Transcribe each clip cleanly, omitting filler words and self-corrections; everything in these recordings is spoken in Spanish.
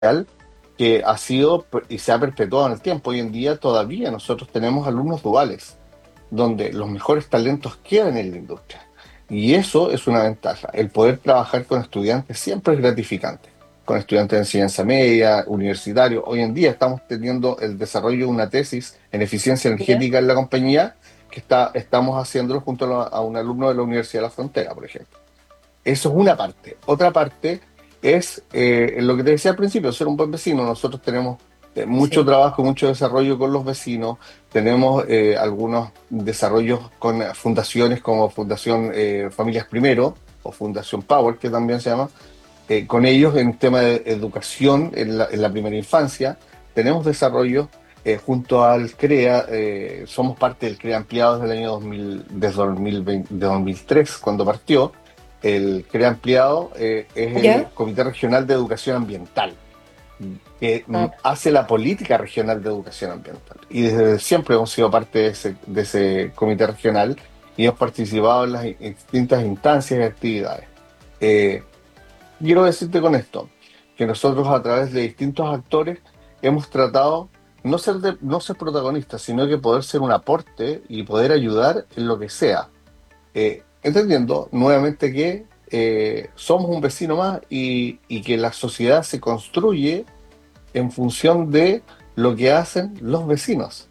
que ha sido y se ha perpetuado en el tiempo. Hoy en día todavía nosotros tenemos alumnos duales, donde los mejores talentos quedan en la industria. Y eso es una ventaja. El poder trabajar con estudiantes siempre es gratificante. Con estudiantes de enseñanza media, universitarios. Hoy en día estamos teniendo el desarrollo de una tesis en eficiencia ¿Ya? energética en la compañía estamos haciéndolo junto a un alumno de la Universidad de la Frontera, por ejemplo. Eso es una parte. Otra parte es lo que te decía al principio, ser un buen vecino. Nosotros tenemos mucho Sí. trabajo, mucho desarrollo con los vecinos. Tenemos algunos desarrollos con fundaciones como Fundación Familias Primero o Fundación Power, que también se llama, con ellos en tema de educación en la primera infancia. Tenemos desarrollo junto al CREA, somos parte del CREA ampliado desde el año 2000, desde 2020, de 2003, cuando partió. El CREA ampliado es el ¿Ya? Comité Regional de Educación Ambiental, que Ah, hace la política regional de educación ambiental. Y desde siempre hemos sido parte de ese comité regional y hemos participado en las distintas instancias y actividades. Eh, Quiero decirte con esto, que nosotros a través de distintos actores hemos tratado no ser protagonistas, sino que poder ser un aporte y poder ayudar en lo que sea. Entendiendo nuevamente que somos un vecino más y que la sociedad se construye en función de lo que hacen los vecinos.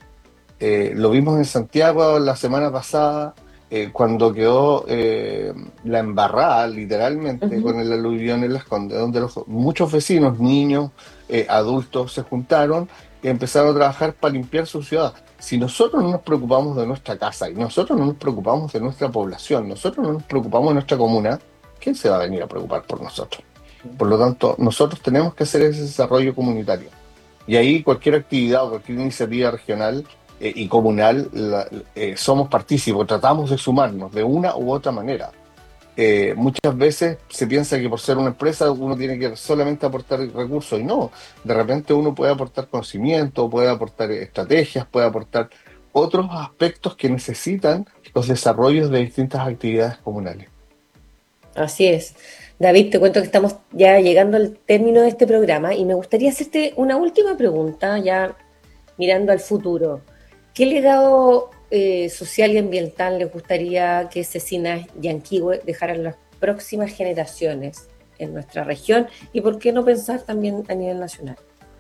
Lo vimos en Santiago la semana pasada, cuando quedó la embarrada, literalmente, con ujú. el aluvión en Las Condes, donde muchos vecinos, niños, adultos, se juntaron y empezaron a trabajar para limpiar su ciudad. Si nosotros no nos preocupamos de nuestra casa y nosotros no nos preocupamos de nuestra población, nosotros no nos preocupamos de nuestra comuna, ¿quién se va a venir a preocupar por nosotros? Por lo tanto, nosotros tenemos que hacer ese desarrollo comunitario. Y ahí cualquier actividad o cualquier iniciativa regional y comunal, somos partícipes, tratamos de sumarnos de una u otra manera. Muchas veces se piensa que por ser una empresa uno tiene que solamente aportar recursos y no, de repente uno puede aportar conocimiento, puede aportar estrategias, puede aportar otros aspectos que necesitan los desarrollos de distintas actividades comunales. Así es. David, te cuento que estamos ya llegando al término de este programa y me gustaría hacerte una última pregunta, ya mirando al futuro. ¿Qué legado social y ambiental les gustaría que Cecinas Yanquihue dejara a las próximas generaciones en nuestra región y por qué no pensar también a nivel nacional?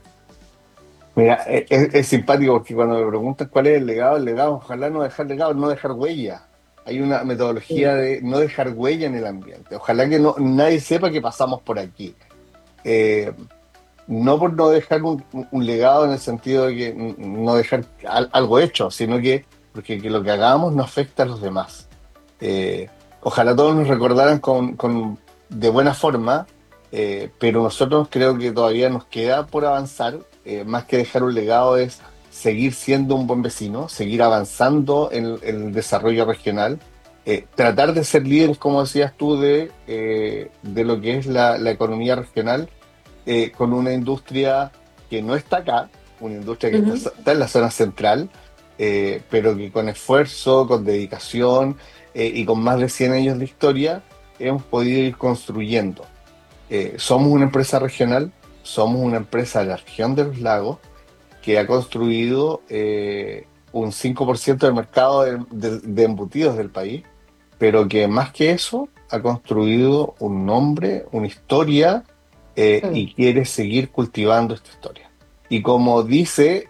Mira, es simpático porque cuando me preguntan cuál es el legado, ojalá no dejar legado, no dejar huella. Hay una metodología Mm. de no dejar huella en el ambiente. Ojalá que no, nadie sepa que pasamos por aquí. Eh, no por no dejar un legado en el sentido de que no dejar algo hecho, sino que porque que lo que hagamos no afecta a los demás. Ojalá todos nos recordaran de buena forma, pero nosotros creo que todavía nos queda por avanzar. Más que dejar un legado es seguir siendo un buen vecino, seguir avanzando en el desarrollo regional, tratar de ser líderes, como decías tú, de lo que es la economía regional, con una industria que no está acá, una industria que Ujú. está en la zona central, pero que con esfuerzo, con dedicación y con más de 100 años de historia hemos podido ir construyendo. Somos una empresa regional, somos una empresa de la región de los lagos que ha construido un 5% del mercado de embutidos del país, pero que más que eso ha construido un nombre, una historia, Mm. y quiere seguir cultivando esta historia. Y como dice,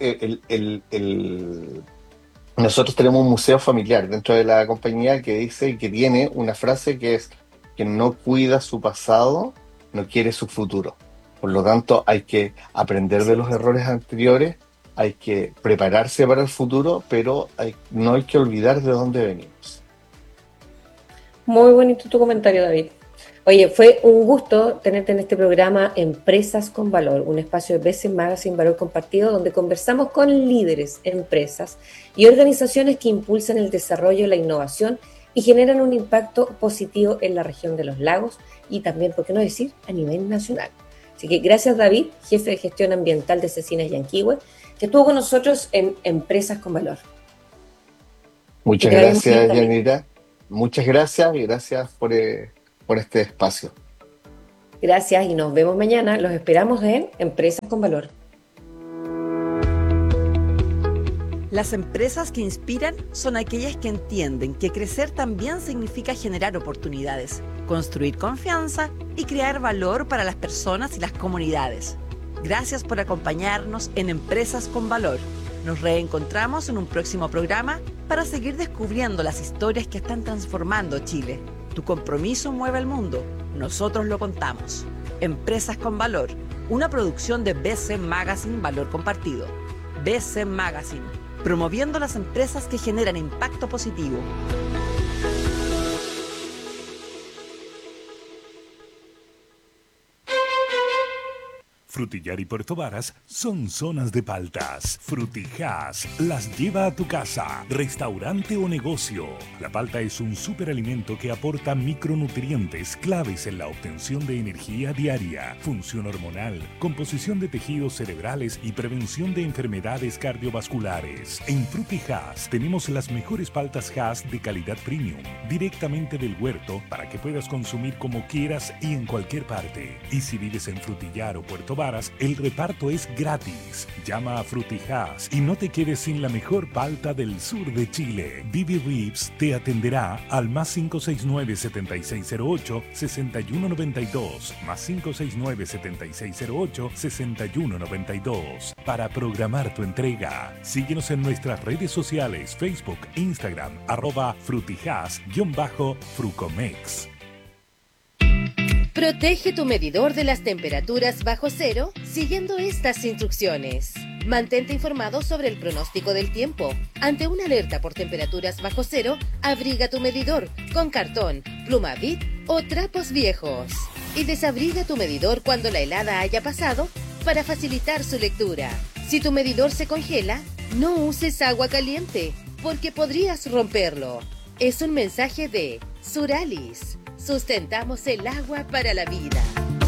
nosotros tenemos un museo familiar dentro de la compañía que dice que tiene una frase que es que no cuida su pasado, no quiere su futuro. Por lo tanto, hay que aprender de Así los es. errores anteriores, hay que prepararse para el futuro, pero no hay que olvidar de dónde venimos. Muy bonito tu comentario, David. Oye, fue un gusto tenerte en este programa Empresas con Valor, un espacio de Veces Magazine Valor Compartido, donde conversamos con líderes, empresas y organizaciones que impulsan el desarrollo, la innovación y generan un impacto positivo en la región de los lagos y también, por qué no decir, a nivel nacional. Así que gracias, David, jefe de gestión ambiental de Cecinas Yanquihue, que estuvo con nosotros en Empresas con Valor. Que Muchas te vaya muy bien, gracias, David. Yanira. Muchas gracias y gracias por este espacio. Gracias y nos vemos mañana. Los esperamos en Empresas con Valor. Las empresas que inspiran son aquellas que entienden que crecer también significa generar oportunidades, construir confianza y crear valor para las personas y las comunidades. Gracias por acompañarnos en Empresas con Valor. Nos reencontramos en un próximo programa para seguir descubriendo las historias que están transformando Chile. Tu compromiso mueve el mundo. Nosotros lo contamos. Empresas con Valor, una producción de BC Magazine Valor Compartido. BC Magazine, promoviendo las empresas que generan impacto positivo. Frutillar y Puerto Varas son zonas de paltas. Frutijas las lleva a tu casa, restaurante o negocio. La palta es un superalimento que aporta micronutrientes claves en la obtención de energía diaria, función hormonal, composición de tejidos cerebrales y prevención de enfermedades cardiovasculares. En Frutijas tenemos las mejores paltas Hass de calidad premium, directamente del huerto para que puedas consumir como quieras y en cualquier parte. Y si vives en Frutillar o Puerto Varas, el reparto es gratis. Llama a Frutijas y no te quedes sin la mejor palta del sur de Chile. Vivi Reeves te atenderá al más 569-7608-6192, más 569-7608-6192 para programar tu entrega. Síguenos en nuestras redes sociales, Facebook, Instagram, @frutijas_frucomex. Protege tu medidor de las temperaturas bajo cero siguiendo estas instrucciones. Mantente informado sobre el pronóstico del tiempo. Ante una alerta por temperaturas bajo cero, abriga tu medidor con cartón, pluma Bic o trapos viejos. Y desabriga tu medidor cuando la helada haya pasado para facilitar su lectura. Si tu medidor se congela, no uses agua caliente porque podrías romperlo. Es un mensaje de Suralis. Sustentamos el agua para la vida.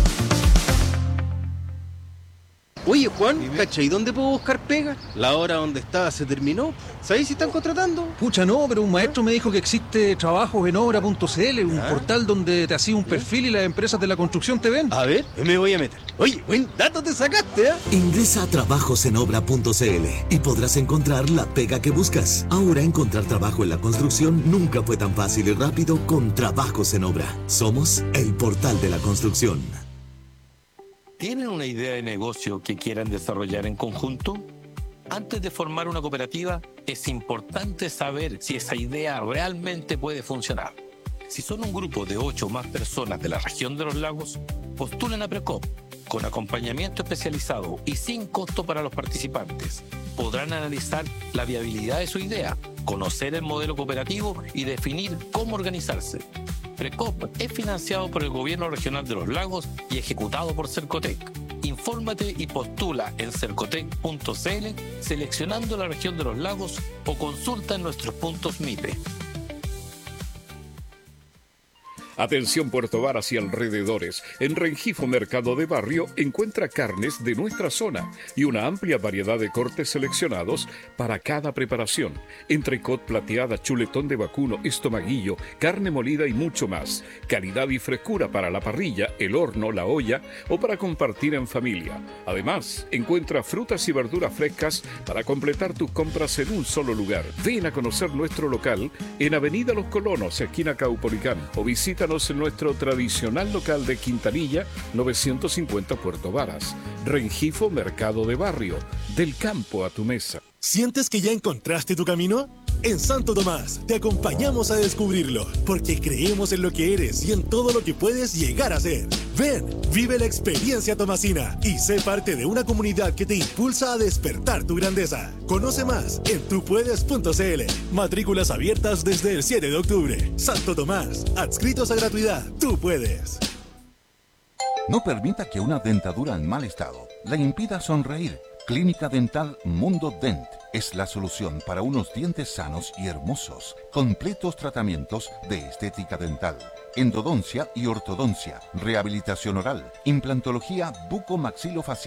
Oye, Juan, ¿cachai? ¿Dónde puedo buscar pega? La hora donde estaba se terminó. ¿Sabéis si están contratando? Pucha, no, pero un maestro me dijo que existe trabajosenobra.cl, un portal donde te hacía un perfil y las empresas de la construcción te ven. A ver, me voy a meter. Oye, buen dato te sacaste, ¿eh? Ingresa a trabajosenobra.cl y podrás encontrar la pega que buscas. Ahora encontrar trabajo en la construcción nunca fue tan fácil y rápido con Trabajos en Obra. Somos el portal de la construcción. ¿Tienen una idea de negocio que quieran desarrollar en conjunto? Antes de formar una cooperativa, es importante saber si esa idea realmente puede funcionar. Si son un grupo de 8 o más personas de la región de los lagos, postulen a Precop, con acompañamiento especializado y sin costo para los participantes. Podrán analizar la viabilidad de su idea, conocer el modelo cooperativo y definir cómo organizarse. Precop es financiado por el Gobierno Regional de los Lagos y ejecutado por Cercotec. Infórmate y postula en cercotec.cl seleccionando la región de los lagos o consulta en nuestros puntos MIPE. Atención Puerto Varas y alrededores. En Rengifo Mercado de Barrio encuentra carnes de nuestra zona y una amplia variedad de cortes seleccionados para cada preparación. Entrecot, plateada, chuletón de vacuno, estomaguillo, carne molida y mucho más. Calidad y frescura para la parrilla, el horno, la olla o para compartir en familia. Además, encuentra frutas y verduras frescas para completar tus compras en un solo lugar. Ven a conocer nuestro local en Avenida Los Colonos, esquina Caupolicán, o visítanos en nuestro tradicional local de Quintanilla, 950 Puerto Varas. Rengifo Mercado de Barrio, del campo a tu mesa. ¿Sientes que ya encontraste tu camino? En Santo Tomás te acompañamos a descubrirlo, porque creemos en lo que eres y en todo lo que puedes llegar a ser. Ven, vive la experiencia tomasina y sé parte de una comunidad que te impulsa a despertar tu grandeza. Conoce más en tupuedes.cl. Matrículas abiertas desde el 7 de octubre. Santo Tomás, adscritos a gratuidad. Tú puedes. No permita que una dentadura en mal estado le impida sonreír. Clínica Dental Mundo Dent es la solución para unos dientes sanos y hermosos. Completos tratamientos de estética dental, endodoncia y ortodoncia, rehabilitación oral, implantología bucomaxilofacial,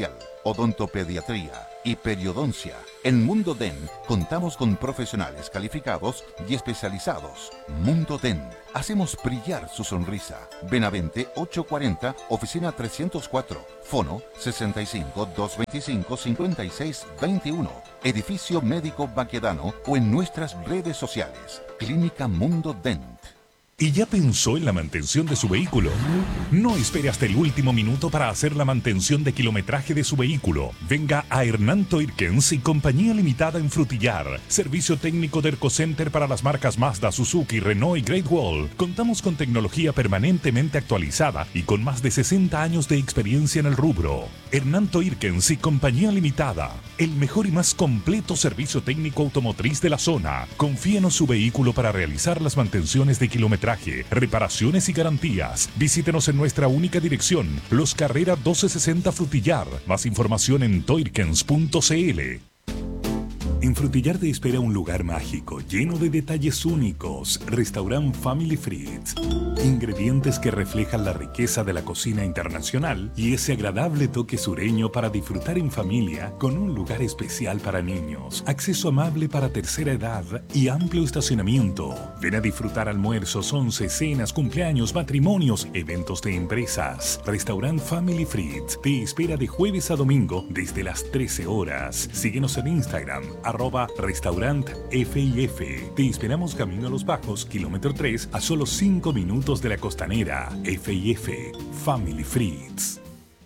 odontopediatría y periodoncia. En Mundo Dent contamos con profesionales calificados y especializados. Mundo Dent. Hacemos brillar su sonrisa. Benavente 840, oficina 304. Fono 65 225 56 21. Edificio Médico Baquedano o en nuestras redes sociales. Clínica Mundo Dent. ¿Y ya pensó en la mantención de su vehículo? No espere hasta el último minuto para hacer la mantención de kilometraje de su vehículo. Venga a Hernán Toirkens y Compañía Limitada en Frutillar. Servicio técnico de Ercocenter para las marcas Mazda, Suzuki, Renault y Great Wall. Contamos con tecnología permanentemente actualizada y con más de 60 años de experiencia en el rubro. Hernán Toirkens y Compañía Limitada. El mejor y más completo servicio técnico automotriz de la zona. Confíenos su vehículo para realizar las mantenciones de kilometraje, reparaciones y garantías. Visítenos en nuestra única dirección, Los Carrera 1260 Frutillar. Más información en toirkens.cl. En Frutillar te espera un lugar mágico, lleno de detalles únicos. Restaurant Family Fritz. Ingredientes que reflejan la riqueza de la cocina internacional y ese agradable toque sureño para disfrutar en familia con un lugar especial para niños, acceso amable para tercera edad y amplio estacionamiento. Ven a disfrutar almuerzos, once, cenas, cumpleaños, matrimonios, eventos de empresas. Restaurant Family Fritz te espera de jueves a domingo desde las 13 horas. Síguenos en Instagram, @restaurant FIF. Te esperamos camino a Los Bajos, kilómetro 3, a solo 5 minutos de la Costanera. FIF, Family Fritz.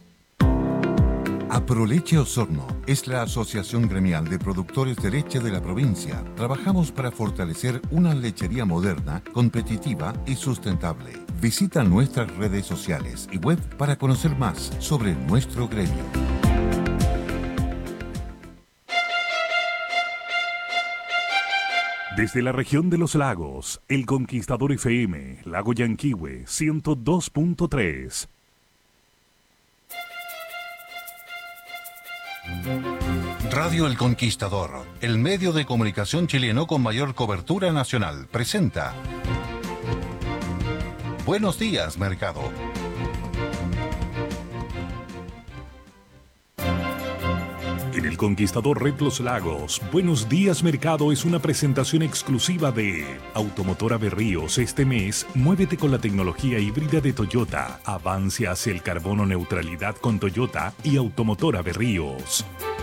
Aproleche Osorno es la asociación gremial de productores de leche de la provincia. Trabajamos para fortalecer una lechería moderna, competitiva y sustentable. Visita nuestras redes sociales y web para conocer más sobre nuestro gremio. Desde la región de los lagos, El Conquistador FM, Lago Yanquihue, 102.3. Radio El Conquistador, el medio de comunicación chileno con mayor cobertura nacional, presenta Buenos Días, Mercado. En El Conquistador Red Los Lagos, Buenos Días Mercado es una presentación exclusiva de Automotora Berríos. Este mes, muévete con la tecnología híbrida de Toyota. Avance hacia el carbono neutralidad con Toyota y Automotora Berríos.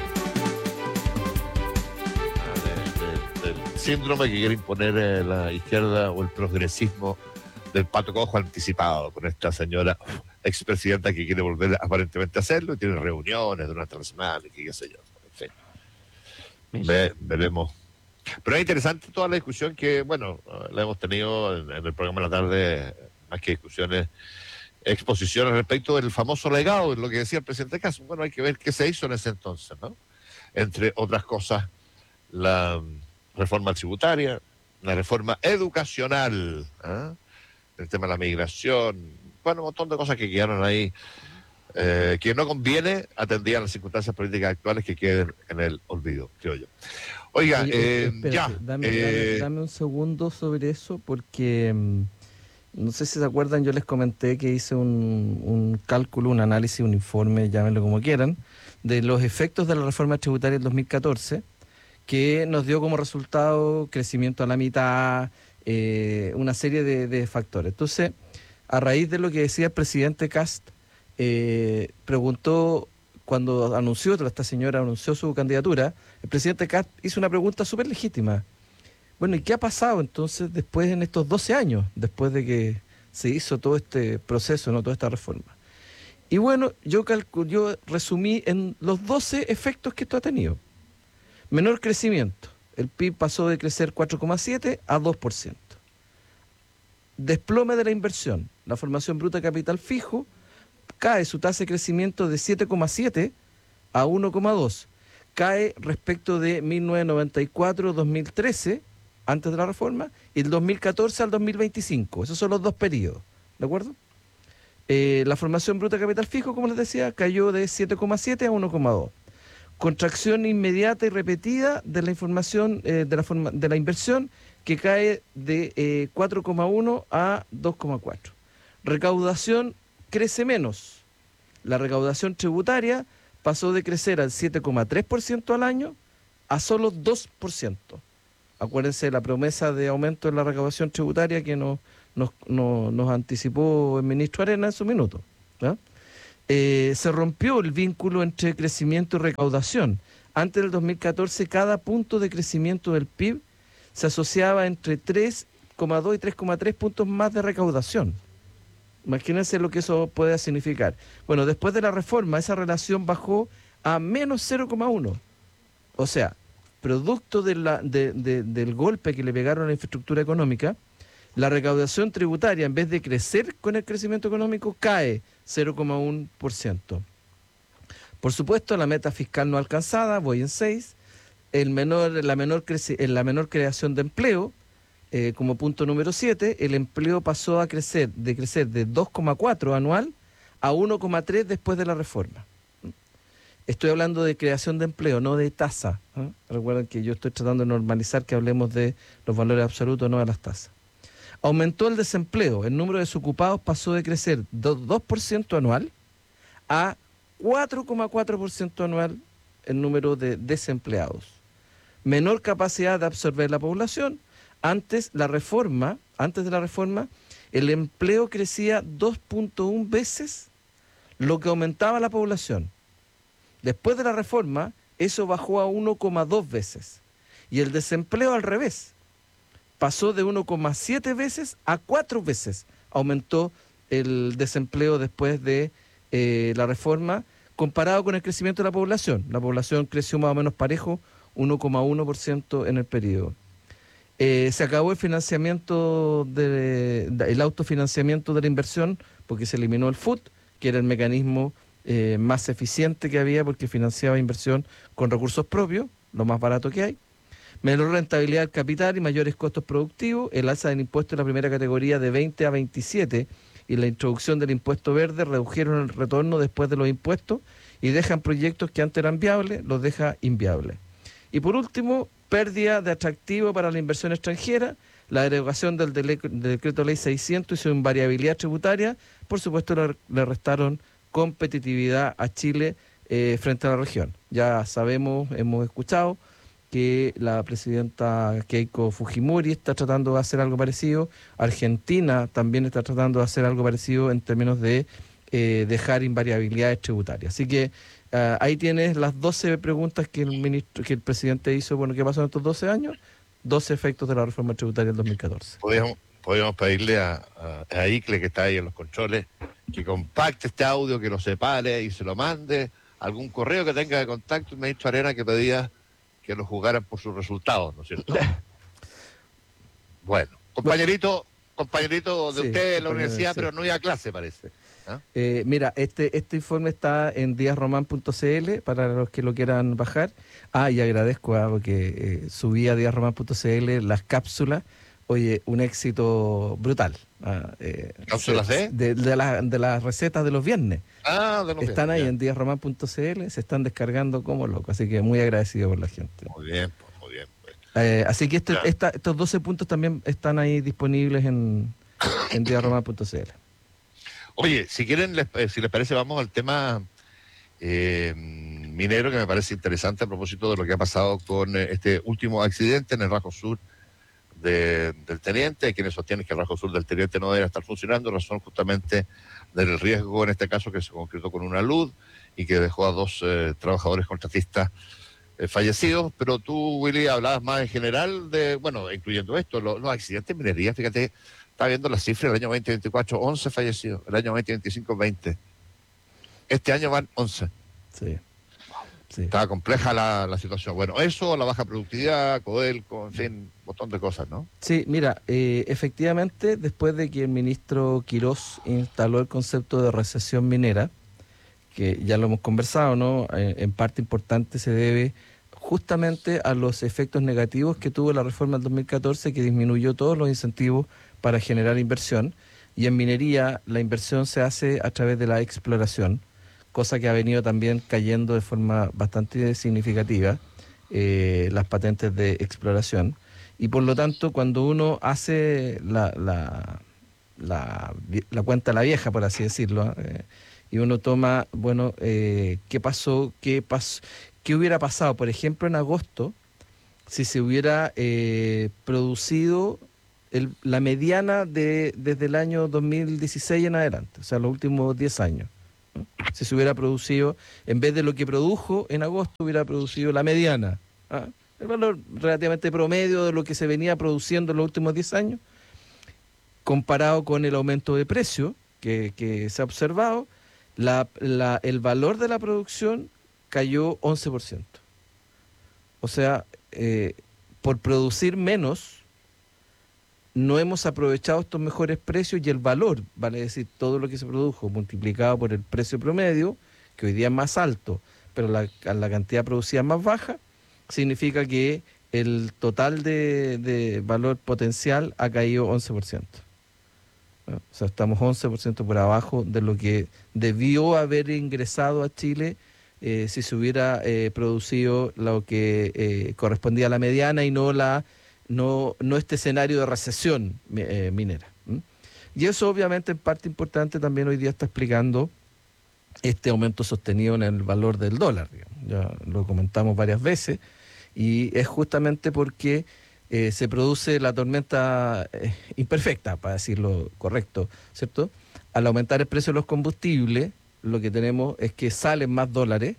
El síndrome que quiere imponer la izquierda o el progresismo del pato cojo anticipado con esta señora expresidenta que quiere volver aparentemente a hacerlo y tiene reuniones durante la semana y qué sé yo. En fin, veremos. Pero es interesante toda la discusión que, bueno, la hemos tenido en el programa de la tarde, más que discusiones, exposiciones respecto del famoso legado, de lo que decía el presidente Caso. Bueno, hay que ver qué se hizo en ese entonces, ¿no? Entre otras cosas, la reforma tributaria, la reforma educacional, ¿eh? El tema de la migración, bueno, un montón de cosas que quedaron ahí, que no conviene atendían las circunstancias políticas actuales que queden en el olvido, creo yo. Oiga, espérate, ya. Dame un segundo sobre eso, porque no sé si se acuerdan, yo les comenté que hice un cálculo, un análisis, un informe, llámenlo como quieran, de los efectos de la reforma tributaria del 2014, que nos dio como resultado crecimiento a la mitad, una serie de factores. Entonces, a raíz de lo que decía el presidente Kast, preguntó, cuando esta señora anunció su candidatura, el presidente Kast hizo una pregunta súper legítima. Bueno, ¿y qué ha pasado entonces después en estos 12 años, después de que se hizo todo este proceso, no toda esta reforma? Y bueno, yo resumí en los 12 efectos que esto ha tenido. Menor crecimiento. El PIB pasó de crecer 4,7 a 2%. Desplome de la inversión. La formación bruta de capital fijo cae su tasa de crecimiento de 7,7 a 1,2. Cae respecto de 1994-2013, antes de la reforma, y el 2014 al 2025. Esos son los dos periodos, ¿de acuerdo? La formación bruta de capital fijo, como les decía, cayó de 7,7 a 1,2. Contracción inmediata y repetida de la información de la inversión, que cae de 4,1 a 2,4. Recaudación crece menos. La recaudación tributaria pasó de crecer al 7,3% al año a solo 2%. Acuérdense la promesa de aumento en la recaudación tributaria que nos anticipó el ministro Arena en su minuto, ¿no? Se rompió el vínculo entre crecimiento y recaudación. Antes del 2014, cada punto de crecimiento del PIB se asociaba entre 3,2 y 3,3 puntos más de recaudación. Imagínense lo que eso puede significar. Bueno, después de la reforma, esa relación bajó a menos 0,1. O sea, producto del golpe que le pegaron a la infraestructura económica, la recaudación tributaria, en vez de crecer con el crecimiento económico, cae 0,1%. Por supuesto, la meta fiscal no alcanzada, voy en 6. La menor creación de empleo, como punto número 7, el empleo pasó a crecer de 2,4 anual a 1,3 después de la reforma. Estoy hablando de creación de empleo, no de tasa, ¿eh? Recuerden que yo estoy tratando de normalizar que hablemos de los valores absolutos, no de las tasas. Aumentó el desempleo, el número de desocupados pasó de crecer 2% anual a 4,4% anual el número de desempleados. Menor capacidad de absorber la población. Antes de la reforma, el empleo crecía 2,1 veces lo que aumentaba la población. Después de la reforma, eso bajó a 1,2 veces. Y el desempleo al revés. Pasó de 1,7 veces a 4 veces. Aumentó el desempleo después de la reforma, comparado con el crecimiento de la población. La población creció más o menos parejo, 1,1% en el periodo. Se acabó el financiamiento, el autofinanciamiento de la inversión, porque se eliminó el FUT, que era el mecanismo más eficiente que había, porque financiaba inversión con recursos propios, lo más barato que hay. Menor rentabilidad del capital y mayores costos productivos, el alza del impuesto en la primera categoría de 20 a 27 y la introducción del impuesto verde redujeron el retorno después de los impuestos y dejan proyectos que antes eran viables, los deja inviables. Y por último, pérdida de atractivo para la inversión extranjera, la derogación del decreto ley 600 y su invariabilidad tributaria, por supuesto le restaron competitividad a Chile frente a la región. Ya sabemos, hemos escuchado que la presidenta Keiko Fujimori está tratando de hacer algo parecido, Argentina también está tratando de hacer algo parecido en términos de dejar invariabilidades tributarias. Así que ahí tienes las 12 preguntas que el presidente hizo. Bueno, ¿qué pasó en estos 12 años? 12 efectos de la reforma tributaria del 2014. Podríamos pedirle a Icle, que está ahí en los controles, que compacte este audio, que lo separe y se lo mande. Algún correo que tenga de contacto, el ministro Arena, que pedía que lo jugaran por sus resultados, ¿no es cierto? Bueno, compañerito de Sí, usted en la universidad, sí. pero no iba a clase, parece. ¿Ah? Mira, este informe está en diasroman.cl para los que lo quieran bajar. Y agradezco porque subí a diasroman.cl las cápsulas. Oye, un éxito brutal. ¿Cápsulas de las recetas de los viernes. De los están viernes, ahí ya. en diasroman.cl, se están descargando como locos. Así que muy agradecido por la gente. Muy bien, pues, muy bien. Así que estos 12 puntos también están ahí disponibles en diasroman.cl. Oye, si quieren, si les parece, vamos al tema minero, que me parece interesante a propósito de lo que ha pasado con este último accidente en el Rajo Sur del Teniente. Hay quienes sostienen que el Rajo Sur del Teniente no debe estar funcionando, razón justamente del riesgo, en este caso, que se concretó con una luz y que dejó a 2 trabajadores contratistas fallecidos. Pero tú, Willy, hablabas más en general de, bueno, incluyendo esto, los accidentes en minería. Fíjate, está viendo las cifras del año 2024, 11 fallecidos, el año 2025, 20. Este año van 11. Sí. Está compleja la situación. Bueno, eso, la baja productividad, Codelco, en fin, un montón de cosas, ¿no? Sí, mira, efectivamente, después de que el ministro Quirós instaló el concepto de recesión minera, que ya lo hemos conversado, ¿no? En parte importante se debe justamente a los efectos negativos que tuvo la reforma del 2014, que disminuyó todos los incentivos para generar inversión. Y en minería la inversión se hace a través de la exploración, cosa que ha venido también cayendo de forma bastante significativa, las patentes de exploración. Y por lo tanto, cuando uno hace la cuenta a la vieja, por así decirlo, y uno toma, bueno, ¿qué pasó? ¿Qué hubiera pasado, por ejemplo, en agosto, si se hubiera producido la mediana desde el año 2016 en adelante, o sea, los últimos 10 años? ¿No? Si se hubiera producido, en vez de lo que produjo en agosto, hubiera producido la mediana, ¿ah? El valor relativamente promedio de lo que se venía produciendo en los últimos 10 años, comparado con el aumento de precio que se ha observado, el valor de la producción cayó 11%. O sea, por producir menos, no hemos aprovechado estos mejores precios y el valor, vale decir, todo lo que se produjo multiplicado por el precio promedio, que hoy día es más alto, pero la cantidad producida más baja, significa que el total de valor potencial ha caído 11%. ¿No? O sea, estamos 11% por abajo de lo que debió haber ingresado a Chile si se hubiera producido lo que correspondía a la mediana y no este escenario de recesión minera. Y eso obviamente en parte importante también hoy día está explicando este aumento sostenido en el valor del dólar, digamos. Ya lo comentamos varias veces, y es justamente porque se produce la tormenta imperfecta, para decirlo correcto, ¿cierto? Al aumentar el precio de los combustibles, lo que tenemos es que salen más dólares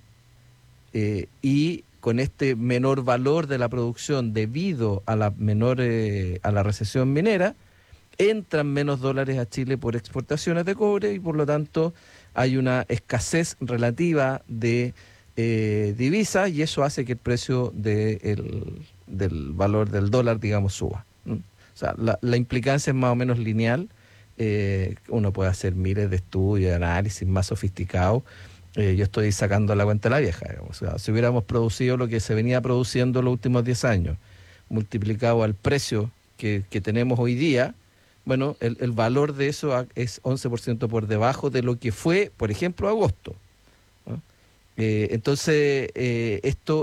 y con este menor valor de la producción debido a la a la recesión minera, entran menos dólares a Chile por exportaciones de cobre y por lo tanto hay una escasez relativa de divisas y eso hace que el precio del valor del dólar, digamos, suba. O sea, la implicancia es más o menos lineal. Uno puede hacer miles de estudios, de análisis más sofisticados. Yo estoy sacando la cuenta de la vieja, digamos. O sea, si hubiéramos producido lo que se venía produciendo los últimos 10 años, multiplicado al precio que tenemos hoy día, bueno, el valor de eso es 11% por debajo de lo que fue, por ejemplo, agosto. ¿No? Entonces, esto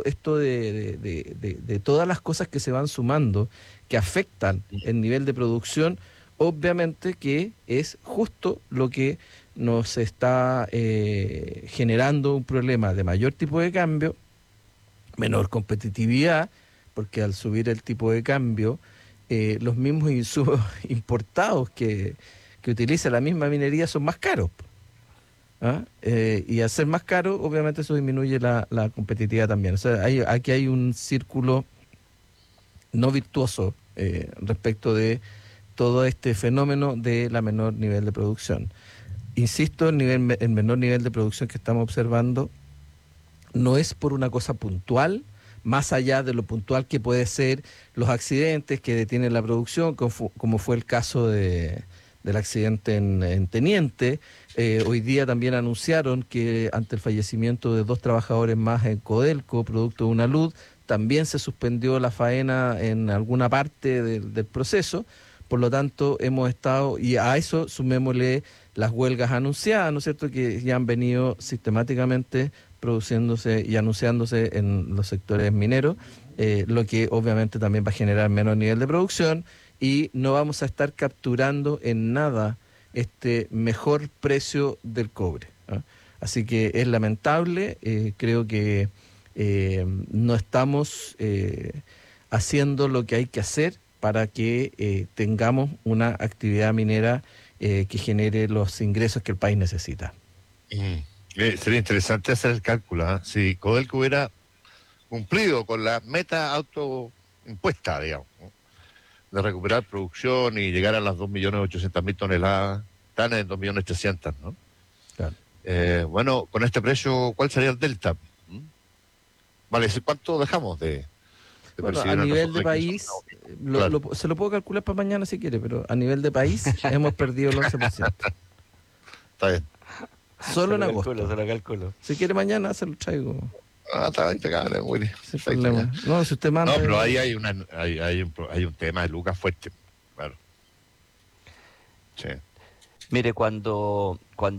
de todas las cosas que se van sumando, que afectan el nivel de producción, obviamente que es justo lo que nos está generando un problema de mayor tipo de cambio, menor competitividad, porque al subir el tipo de cambio, los mismos insumos importados que utiliza la misma minería son más caros. ¿Ah? Y al ser más caro, obviamente eso disminuye la competitividad también. O sea, aquí hay un círculo no virtuoso respecto de todo este fenómeno de la menor nivel de producción. Insisto, el menor nivel de producción que estamos observando no es por una cosa puntual, más allá de lo puntual que puede ser los accidentes que detienen la producción, como fue el caso del accidente en Teniente. Hoy día también anunciaron que ante el fallecimiento de 2 trabajadores más en Codelco, producto de una luz, también se suspendió la faena en alguna parte del proceso. Por lo tanto, hemos estado, y a eso sumémosle las huelgas anunciadas, ¿no es cierto?, que ya han venido sistemáticamente produciéndose y anunciándose en los sectores mineros, lo que obviamente también va a generar menor nivel de producción y no vamos a estar capturando en nada este mejor precio del cobre, ¿no? Así que es lamentable, creo que no estamos haciendo lo que hay que hacer para que tengamos una actividad minera que genere los ingresos que el país necesita. Sería interesante hacer el cálculo, ¿eh? Si Codelco hubiera cumplido con la meta autoimpuesta, digamos, ¿no?, de recuperar producción y llegar a las 2.800.000 toneladas, están en 2.300.000, ¿no? Claro. Bueno, con este precio, ¿cuál sería el delta? Vale, ¿cuánto dejamos de bueno, a nivel de país, se lo puedo calcular para mañana si quiere, pero a nivel de país hemos perdido el 11%. Está bien. Solo en agosto. Se lo calculo. Si quiere mañana se lo traigo. Está impecable, Willy. Sin problema. No, si usted manda. No, pero ahí hay un tema de lucas fuerte. Claro. Sí. Mire, cuando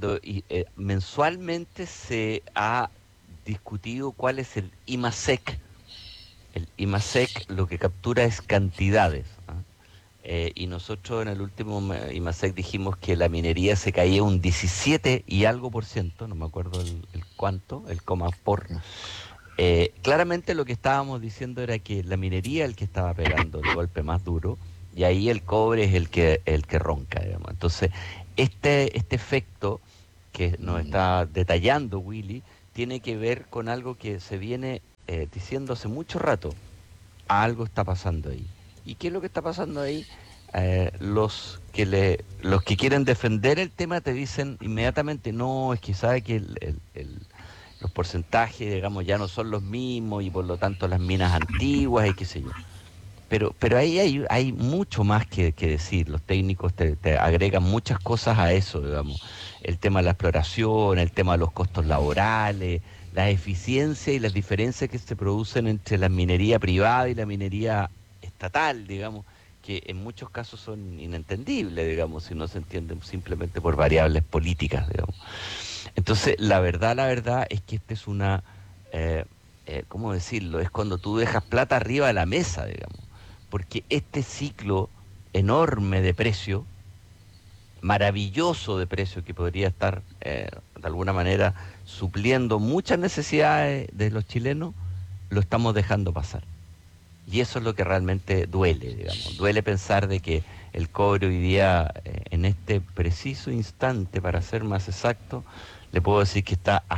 mensualmente se ha discutido cuál es el IMASEC. El IMASEC lo que captura es cantidades. Y nosotros en el último IMASEC dijimos que la minería se caía un 17 y algo por ciento, no me acuerdo el cuánto, el coma por. Claramente lo que estábamos diciendo era que la minería es el que estaba pegando el golpe más duro, y ahí el cobre es el que ronca, digamos. Entonces, este efecto que nos está detallando Willy tiene que ver con algo que se viene diciendo hace mucho rato. Algo está pasando ahí. ¿Y qué es lo que está pasando ahí? Los que quieren defender el tema te dicen inmediatamente, no, es que sabe que los porcentajes, digamos, ya no son los mismos y por lo tanto las minas antiguas y qué sé yo. Pero ahí hay mucho más que decir. Los técnicos te agregan muchas cosas a eso, digamos. El tema de la exploración, el tema de los costos laborales, la eficiencia y las diferencias que se producen entre la minería privada y la minería estatal, digamos, que en muchos casos son inentendibles, digamos, si no se entienden simplemente por variables políticas, digamos. Entonces, la verdad es que esta es una, ¿cómo decirlo? Es cuando tú dejas plata arriba de la mesa, digamos, porque este ciclo enorme de precio, maravilloso de precio, que podría estar, de alguna manera, supliendo muchas necesidades de los chilenos, lo estamos dejando pasar. Y eso es lo que realmente duele, digamos. Duele pensar de que el cobre hoy día, en este preciso instante, para ser más exacto, le puedo decir que está a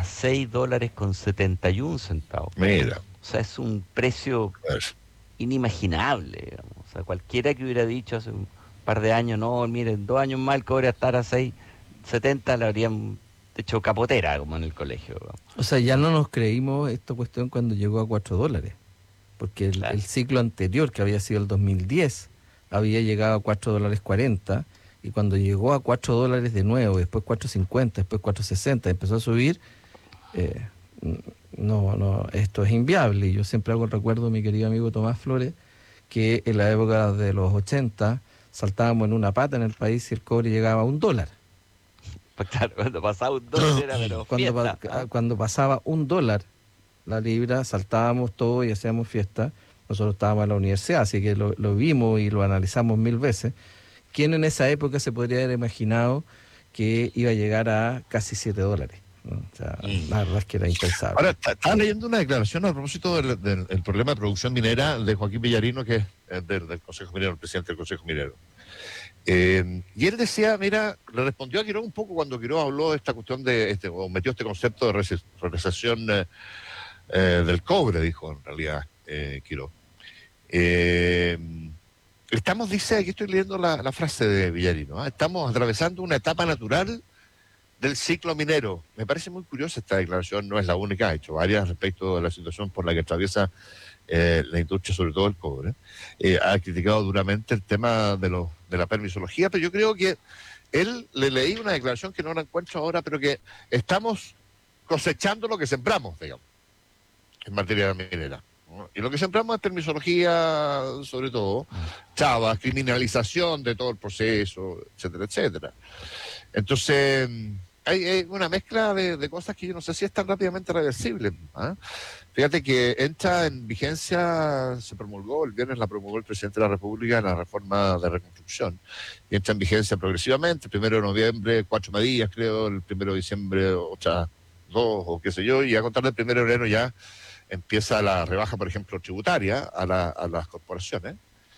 $6.71. Mira. O sea, es un precio inimaginable, digamos. O sea, cualquiera que hubiera dicho hace un par de años, no, miren, 2 años más el cobre a estar a 6.70, le habrían hecho capotera, como en el colegio, digamos. O sea, ya no nos creímos esta cuestión cuando llegó a $4. Porque el ciclo anterior, que había sido el 2010, había llegado a $4.40, y cuando llegó a $4 de nuevo, después 4.50, después 4.60, empezó a subir, esto es inviable. Y yo siempre hago el recuerdo, mi querido amigo Tomás Flores, que en la época de los 80 saltábamos en una pata en el país y el cobre llegaba a $1. Pues claro, cuando pasaba $1 era menos fiesta. Cuando pasaba $1 la libra, saltábamos todo y hacíamos fiesta. Nosotros estábamos en la universidad, así que lo vimos y lo analizamos 1000 veces. ¿Quién en esa época se podría haber imaginado que iba a llegar a casi $7? ¿No? O sea, la verdad es que era impensable. Ahora, estaba leyendo una declaración a propósito del problema de producción minera de Joaquín Villarino, que es del Consejo Minero, el presidente del Consejo Minero. Y él decía, mira, le respondió a Quirós un poco cuando Quirós habló de esta cuestión o metió este concepto de recesión del cobre, dijo en realidad Quirós. Dice, aquí estoy leyendo la frase de Villarino, estamos atravesando una etapa natural del ciclo minero. Me parece muy curiosa esta declaración, no es la única, ha hecho varias respecto de la situación por la que atraviesa la industria, sobre todo el cobre. Ha criticado duramente el tema de la permisología, pero yo creo que le leí una declaración que no la encuentro ahora, pero que estamos cosechando lo que sembramos, digamos, en materia minera, ¿no? Y lo que sembramos es permisología, sobre todo, chavas, criminalización de todo el proceso, etcétera, etcétera. Entonces, hay una mezcla de cosas que yo no sé si es tan rápidamente reversible. Fíjate que entra en vigencia, se promulgó, el viernes la promulgó el presidente de la República, la reforma de reconstrucción, y entra en vigencia progresivamente, el 1 de noviembre, 4 medidas, creo, el 1 de diciembre, otras 2, o qué sé yo, y a contar del 1 de enero ya empieza la rebaja, por ejemplo, tributaria a las corporaciones.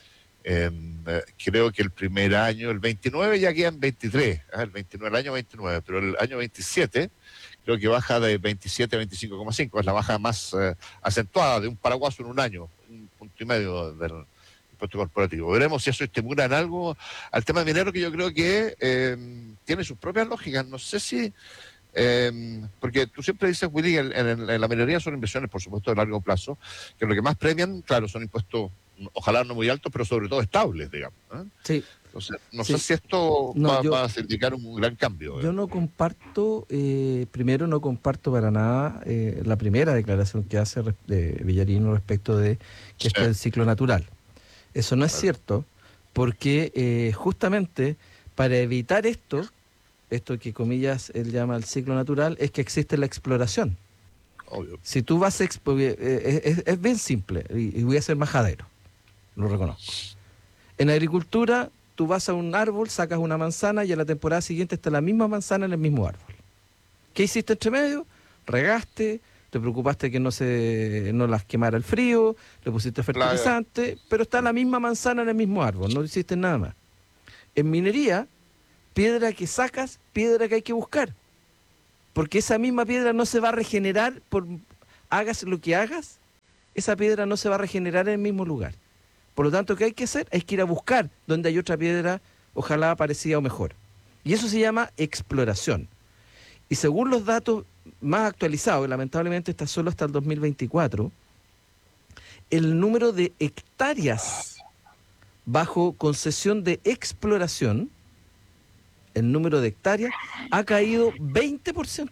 Creo que el primer año, el 29 ya quedan 23, el año 29, pero el año 27 creo que baja de 27 a 25,5, es la baja más acentuada de un paraguaso en un año, 1,5 puntos del impuesto corporativo. Veremos si eso estimula en algo al tema minero, que yo creo que tiene sus propias lógicas. No sé si porque tú siempre dices, Willy, en la minería son inversiones, por supuesto, de largo plazo, que lo que más premian, claro, son impuestos, ojalá no muy altos, pero sobre todo estables, digamos. Sí. Entonces, no sé si esto va a significar un gran cambio. Yo no comparto, primero no comparto para nada la primera declaración que hace de Villarino respecto de que esto es el ciclo natural. Eso no es cierto, porque justamente para evitar esto que comillas él llama el ciclo natural, es que existe la exploración. Obvio. Si tú vas a es bien simple, y voy a ser majadero, lo reconozco. En agricultura, tú vas a un árbol, sacas una manzana y a la temporada siguiente está la misma manzana en el mismo árbol. ¿Qué hiciste entre medio? Regaste, te preocupaste que no las quemara el frío, le pusiste fertilizante, pero está la misma manzana en el mismo árbol, no hiciste nada más. En minería, piedra que sacas, piedra que hay que buscar. Porque esa misma piedra no se va a regenerar, hagas lo que hagas, esa piedra no se va a regenerar en el mismo lugar. Por lo tanto, ¿qué hay que hacer? Hay que ir a buscar donde hay otra piedra, ojalá parecida o mejor. Y eso se llama exploración. Y según los datos más actualizados, lamentablemente está solo hasta el 2024, el número de hectáreas bajo concesión de exploración, el número de hectáreas ha caído 20%.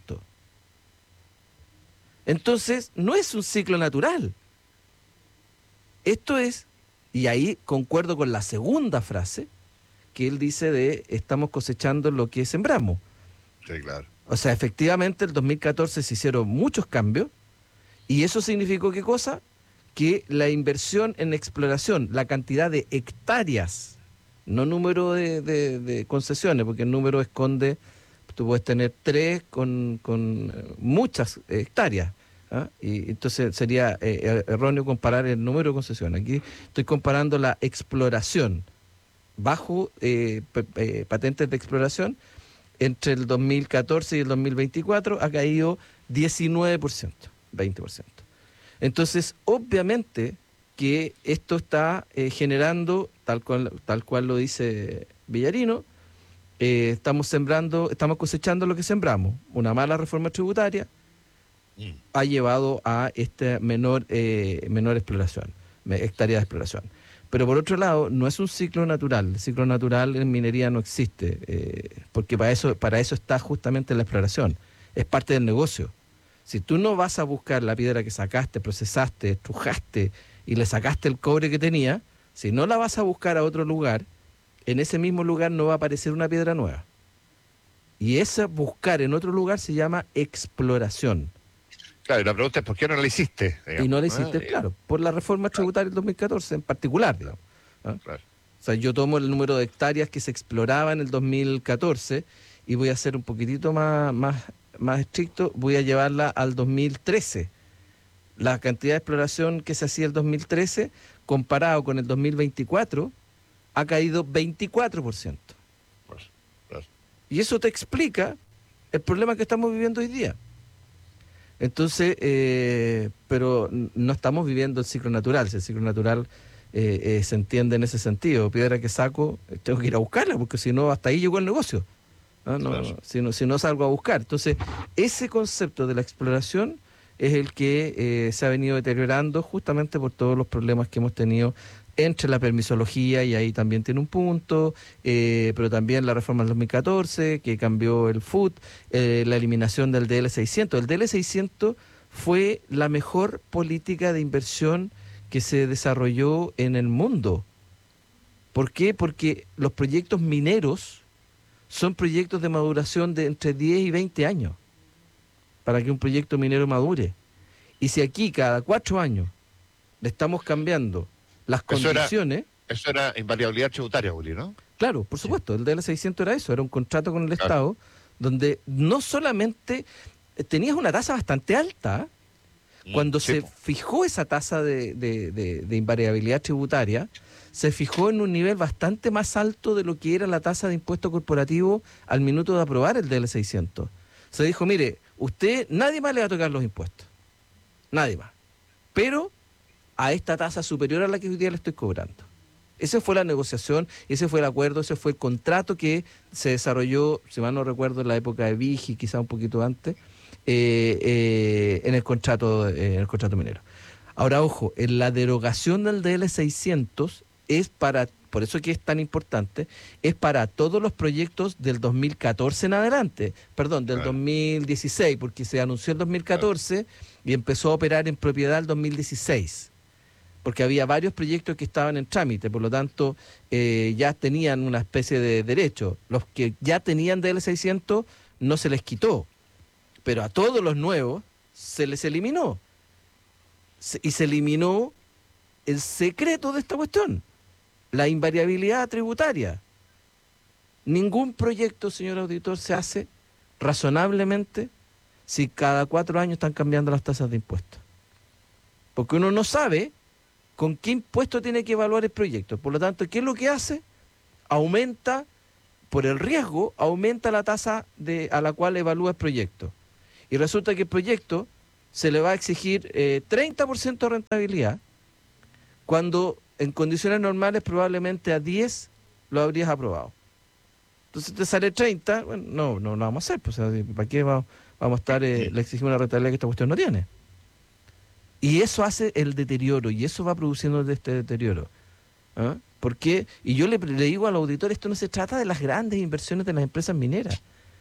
Entonces, no es un ciclo natural. Esto es, y ahí concuerdo con la segunda frase, que él dice de estamos cosechando lo que sembramos. Sí, claro. O sea, efectivamente, el 2014 se hicieron muchos cambios, y eso significó, ¿qué cosa? Que la inversión en exploración, la cantidad de hectáreas, no número de concesiones, porque el número esconde, tú puedes tener 3 con muchas hectáreas, ¿ah? Y entonces sería erróneo comparar el número de concesiones. Aquí estoy comparando la exploración bajo patentes de exploración. Entre el 2014 y el 2024 ha caído 19%, 20%. Entonces, obviamente que esto está generando, tal cual lo dice Villarino, estamos cosechando lo que sembramos. Una mala reforma tributaria ha llevado a esta menor exploración, hectáreas de exploración. Pero por otro lado, no es un ciclo natural. El ciclo natural en minería no existe, porque para eso está justamente la exploración. Es parte del negocio. Si tú no vas a buscar la piedra que sacaste, procesaste, estrujaste y le sacaste el cobre que tenía, si no la vas a buscar a otro lugar, en ese mismo lugar no va a aparecer una piedra nueva. Y esa buscar en otro lugar se llama exploración. Claro, y la pregunta es ¿por qué no la hiciste? Digamos, y no la hiciste, claro, por la reforma tributaria del 2014 en particular, digamos. Claro. O sea, yo tomo el número de hectáreas que se exploraba en el 2014 y voy a ser un poquitito más estricto, voy a llevarla al 2013. La cantidad de exploración que se hacía el 2013, comparado con el 2024, ha caído 24%. Y eso te explica el problema que estamos viviendo hoy día. Entonces, pero no estamos viviendo el ciclo natural. Si el ciclo natural se entiende en ese sentido, piedra que saco, tengo que ir a buscarla, porque si no, hasta ahí llegó el negocio. Claro. Si no salgo a buscar. Entonces, ese concepto de la exploración es el que se ha venido deteriorando justamente por todos los problemas que hemos tenido entre la permisología, y ahí también tiene un punto, pero también la reforma del 2014, que cambió el FUT, la eliminación del DL600. El DL600 fue la mejor política de inversión que se desarrolló en el mundo. ¿Por qué? Porque los proyectos mineros son proyectos de maduración de entre 10 y 20 años para que un proyecto minero madure. Y si aquí cada 4 años le estamos cambiando las condiciones... Eso era invariabilidad tributaria, Uli, ¿no? Claro, por supuesto, el DL600 era eso, era un contrato con el Estado, donde no solamente tenías una tasa bastante alta, cuando se fijó esa tasa de invariabilidad tributaria, se fijó en un nivel bastante más alto de lo que era la tasa de impuesto corporativo al minuto de aprobar el DL600. Se dijo, mire, nadie más le va a tocar los impuestos, nadie más, pero a esta tasa superior a la que hoy día le estoy cobrando. Esa fue la negociación, ese fue el acuerdo, ese fue el contrato que se desarrolló, si mal no recuerdo, en la época de Vigi, quizá un poquito antes, en el contrato minero. Ahora, ojo, en la derogación del DL600 es por eso que es tan importante, es para todos los proyectos del 2014 en adelante, del 2016, porque se anunció el 2014 y empezó a operar en propiedad el 2016. Porque había varios proyectos que estaban en trámite, por lo tanto ya tenían una especie de derecho. Los que ya tenían DL600 no se les quitó, pero a todos los nuevos se les eliminó. Y se eliminó el secreto de esta cuestión. la invariabilidad tributaria. Ningún proyecto, señor auditor, se hace razonablemente si cada 4 años están cambiando las tasas de impuestos. Porque uno no sabe con qué impuesto tiene que evaluar el proyecto. Por lo tanto, ¿qué es lo que hace? Aumenta, por el riesgo, aumenta la tasa a la cual evalúa el proyecto. Y resulta que el proyecto se le va a exigir 30% de rentabilidad, cuando en condiciones normales probablemente a 10 lo habrías aprobado. Entonces te sale 30, bueno, no vamos a hacer, pues, o sea, ¿para qué vamos a estar le exigimos una rentabilidad que esta cuestión no tiene? Y eso hace el deterioro, y eso va produciendo este deterioro. ¿Ah? ¿Por qué? Y yo le digo al auditor, esto no se trata de las grandes inversiones de las empresas mineras.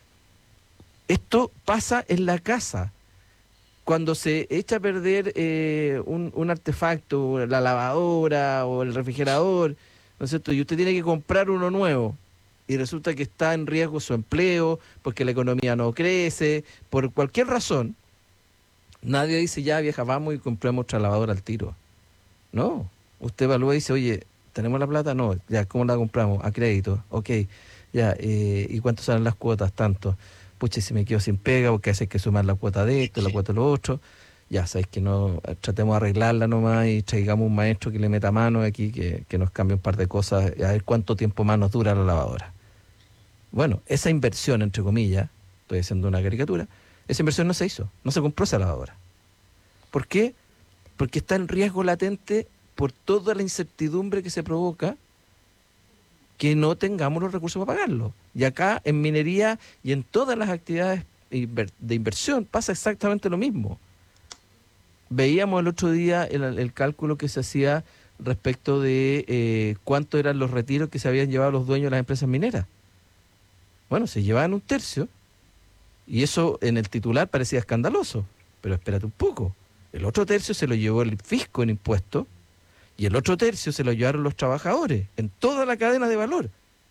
Esto pasa en la casa. Cuando se echa a perder un artefacto, la lavadora o el refrigerador, ¿no es cierto? Y usted tiene que comprar uno nuevo, y resulta que está en riesgo su empleo, porque la economía no crece, por cualquier razón, nadie dice, ya vieja, vamos y compramos otra lavadora al tiro. No, usted evalúa y dice, oye, ¿tenemos la plata? No, ya, ¿cómo la compramos? A crédito, ok, ya, ¿y cuánto salen las cuotas? Tanto. Pucha, si me quedo sin pega, porque hay que sumar la cuota de esto, la cuota de lo otro. Ya, sabéis que no, tratemos de arreglarla nomás y traigamos un maestro que le meta mano aquí, que nos cambie un par de cosas, a ver cuánto tiempo más nos dura la lavadora. Bueno, esa inversión, entre comillas, estoy haciendo una caricatura, esa inversión no se hizo, no se compró esa lavadora. ¿Por qué? Porque está en riesgo latente por toda la incertidumbre que se provoca que no tengamos los recursos para pagarlo. Y acá en minería y en todas las actividades de inversión pasa exactamente lo mismo. Veíamos el otro día el cálculo que se hacía respecto de cuánto eran los retiros que se habían llevado los dueños de las empresas mineras. Bueno, se llevaban 1/3, y eso en el titular parecía escandaloso, pero espérate un poco. El otro tercio se lo llevó el fisco en impuestos, y el otro tercio se lo llevaron los trabajadores, en toda la cadena de valor.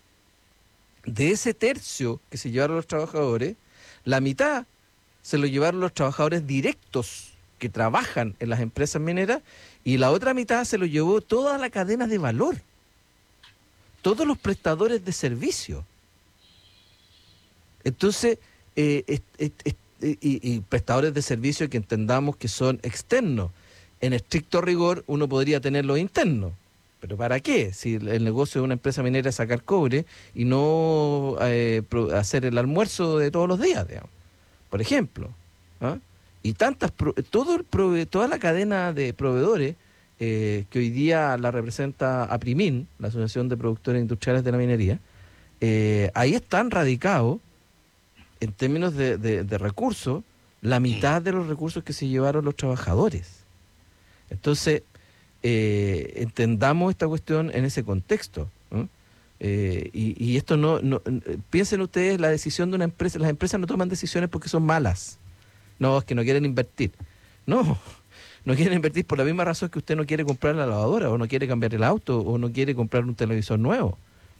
De ese tercio que se llevaron los trabajadores, la mitad se lo llevaron los trabajadores directos que trabajan en las empresas mineras, y la otra mitad se lo llevó toda la cadena de valor, todos los prestadores de servicio. Entonces, y prestadores de servicio que entendamos que son externos. En estricto rigor, uno podría tenerlos internos. ¿Pero para qué? Si el negocio de una empresa minera es sacar cobre y no hacer el almuerzo de todos los días, digamos, por ejemplo. ¿Ah? Y toda la cadena de proveedores que hoy día la representa APRIMIN, la Asociación de Productores Industriales de la Minería, ahí están radicados, en términos de recursos, la mitad de los recursos que se llevaron los trabajadores. Entonces, entendamos esta cuestión en ese contexto, ¿no? Y esto no, piensen ustedes, la decisión de una empresa, las empresas no toman decisiones porque son malas. No, es que no quieren invertir. No quieren invertir por la misma razón que usted no quiere comprar la lavadora, o no quiere cambiar el auto, o no quiere comprar un televisor nuevo,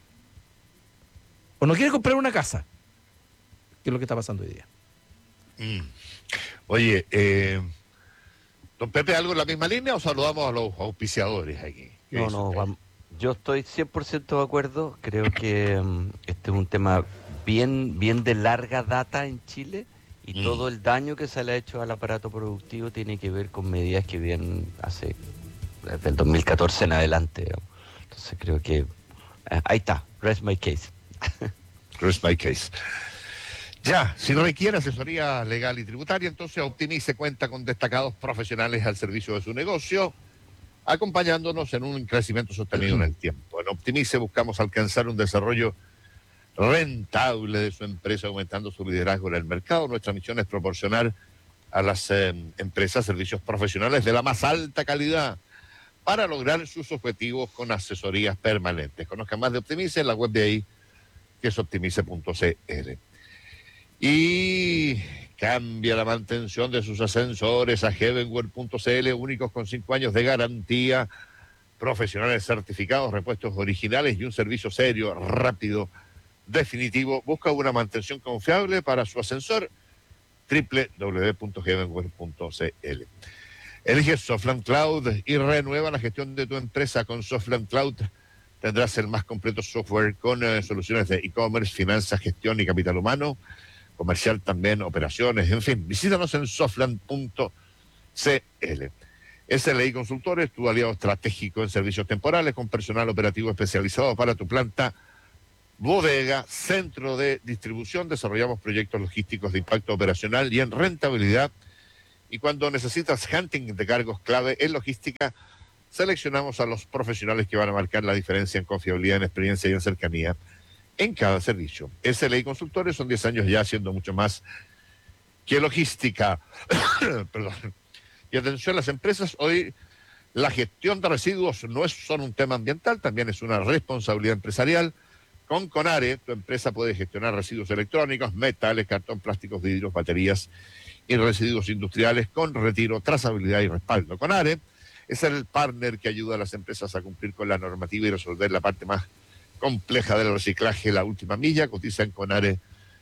o no quiere comprar una casa, que es lo que está pasando hoy día. Oye, don Pepe, ¿algo en la misma línea o saludamos a los auspiciadores aquí? No, yo estoy 100% de acuerdo. Creo que este es un tema bien de larga data en Chile, y todo el daño que se le ha hecho al aparato productivo tiene que ver con medidas que vienen desde el 2014 en adelante, digamos. Entonces creo que ahí está, rest my case. Rest my case. Ya, si requiere asesoría legal y tributaria, entonces Optimice cuenta con destacados profesionales al servicio de su negocio, acompañándonos en un crecimiento sostenido en el tiempo. En Optimice buscamos alcanzar un desarrollo rentable de su empresa, aumentando su liderazgo en el mercado. Nuestra misión es proporcionar a las empresas servicios profesionales de la más alta calidad para lograr sus objetivos con asesorías permanentes. Conozca más de Optimice en la web de ahí, que es optimice.cl. Y cambia la mantención de sus ascensores a heavenware.cl, únicos con 5 años de garantía, profesionales certificados, repuestos originales y un servicio serio, rápido, definitivo. Busca una mantención confiable para su ascensor, www.heavenware.cl. Elige Softland Cloud y renueva la gestión de tu empresa con Softland Cloud. Tendrás el más completo software con soluciones de e-commerce, finanzas, gestión y capital humano, comercial también, operaciones, en fin. Visítanos en softland.cl. SLI Consultores, tu aliado estratégico en servicios temporales con personal operativo especializado para tu planta, bodega, centro de distribución. Desarrollamos proyectos logísticos de impacto operacional y en rentabilidad. Y cuando necesitas hunting de cargos clave en logística, seleccionamos a los profesionales que van a marcar la diferencia en confiabilidad, en experiencia y en cercanía en cada servicio. SLI Consultores son 10 años ya haciendo mucho más que logística. Perdón. Y atención a las empresas, hoy la gestión de residuos no es solo un tema ambiental, también es una responsabilidad empresarial. Con Conare, tu empresa puede gestionar residuos electrónicos, metales, cartón, plásticos, vidrios, baterías y residuos industriales con retiro, trazabilidad y respaldo. Conare es el partner que ayuda a las empresas a cumplir con la normativa y resolver la parte más compleja del reciclaje, la última milla. Cotiza en conare.cl.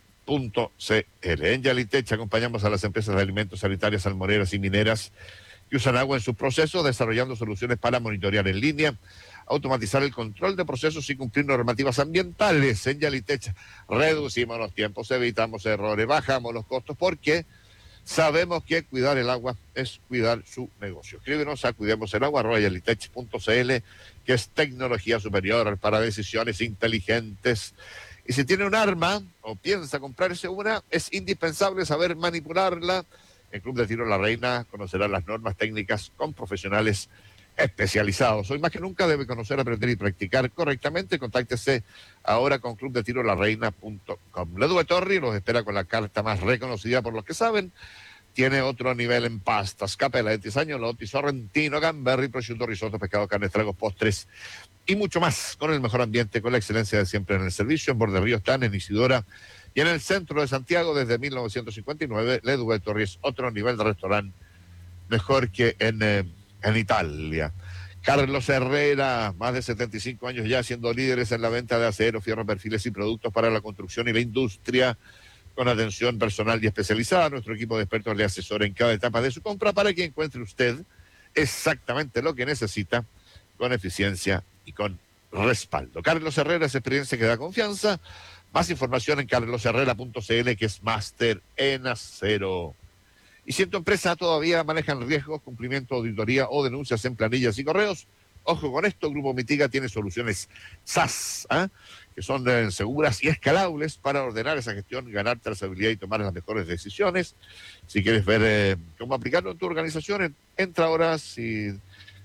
En Yalitech acompañamos a las empresas de alimentos, sanitarias, salmoneras y mineras que usan agua en sus procesos, desarrollando soluciones para monitorear en línea, automatizar el control de procesos y cumplir normativas ambientales. En Yalitech reducimos los tiempos, evitamos errores, bajamos los costos, porque sabemos que cuidar el agua es cuidar su negocio. Escríbenos a cuidemoselagua@yalitech.cl, que es tecnología superior para decisiones inteligentes. Y si tiene un arma o piensa comprarse una, es indispensable saber manipularla. En Club de Tiro La Reina conocerá las normas técnicas con profesionales especializados. Hoy más que nunca debe conocer, aprender y practicar correctamente. Contáctese ahora con clubdetirolareina.com. Ledue Torri los espera con la carta más reconocida por los que saben. Tiene otro nivel en pastas: capela de tisaño, lotti, sorrentino, gamberri, prosciutto, risotto, pescado, carne, tragos, postres y mucho más, con el mejor ambiente, con la excelencia de siempre en el servicio. En Borde Río están, en Isidora y en el centro de Santiago desde 1959. Ledue Torri es otro nivel de restaurante, mejor que en Italia. Carlos Herrera, más de 75 años ya siendo líderes en la venta de acero, fierro, perfiles y productos para la construcción y la industria, con atención personal y especializada. Nuestro equipo de expertos le asesora en cada etapa de su compra para que encuentre usted exactamente lo que necesita, con eficiencia y con respaldo. Carlos Herrera es experiencia que da confianza. Más información en carlosherrera.cl, que es máster en acero. Y si en tu empresa todavía manejan riesgos, cumplimiento, auditoría o denuncias en planillas y correos, ojo con esto. Grupo Mitiga tiene soluciones SaaS, que son seguras y escalables para ordenar esa gestión, ganar trazabilidad y tomar las mejores decisiones. Si quieres ver cómo aplicarlo en tu organización, entra ahora, si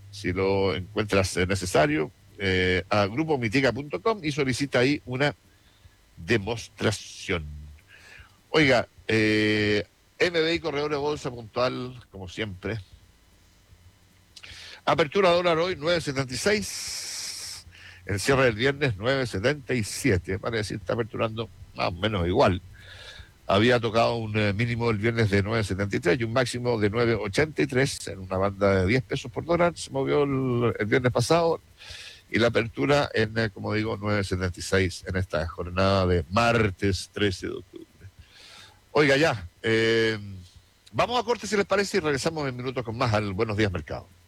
lo encuentras necesario, a grupomitiga.com y solicita ahí una demostración. Oiga, MBI Corredor de Bolsa puntual, como siempre. Apertura dólar hoy 9.76. El cierre del viernes 9.77. Vale decir, está aperturando más o menos igual. Había tocado un mínimo el viernes de 9.73 y un máximo de 9.83 en una banda de 10 pesos por dólar. Se movió el viernes pasado. Y la apertura en, como digo, 9.76 en esta jornada de martes 13 de octubre. Oiga, ya, vamos a corte si les parece y regresamos en minutos con más al Buenos Días Mercado.